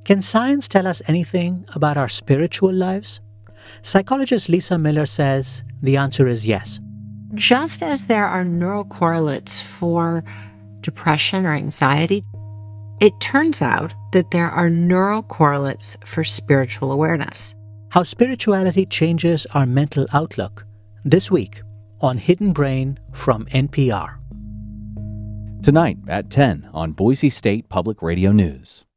Can science tell us anything about our spiritual lives? Psychologist Lisa Miller says the answer is yes. Just as there are neural correlates for depression or anxiety, it turns out that there are neural correlates for spiritual awareness. How spirituality changes our mental outlook. This week on Hidden Brain from NPR. Tonight at 10 on Boise State Public Radio News.